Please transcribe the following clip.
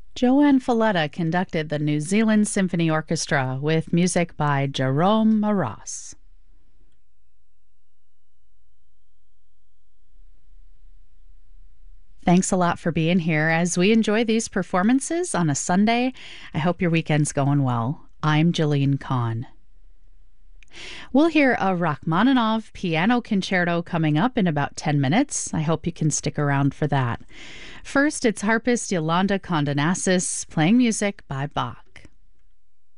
Joanne Falletta conducted the New Zealand Symphony Orchestra with music by Jerome Maras. Thanks a lot for being here as we enjoy these performances on a Sunday. I hope your weekend's going well. I'm Jillian Kahn. We'll hear a Rachmaninoff piano concerto coming up in about 10 minutes. I hope you can stick around for that. First, it's harpist Yolanda Condonassis playing music by Bach.